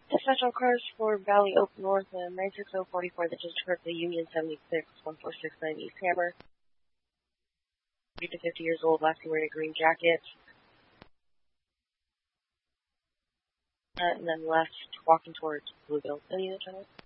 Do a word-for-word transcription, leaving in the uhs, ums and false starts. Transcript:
Dispatch cars for Valley Oak North and nine six zero four four that just occurred to Union seventy-six, one four six nine East Hammer. thirty to fifty years old, last seen wearing a green jacket. Uh, and then left walking towards Bluegill. Any other channel?